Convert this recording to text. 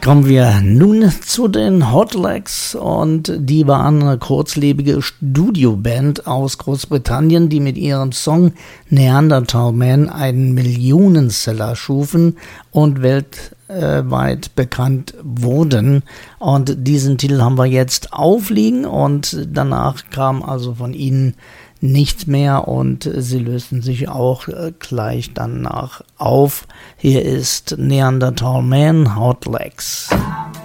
Kommen wir nun zu den Hot Legs, und die waren eine kurzlebige Studioband aus Großbritannien, die mit ihrem Song Neanderthal Man einen Millionenseller schufen und weltweit bekannt wurden. Und diesen Titel haben wir jetzt aufliegen, und danach kam also von ihnen nichts mehr und sie lösten sich auch gleich danach auf. Hier ist Neanderthal Man, Hot Legs.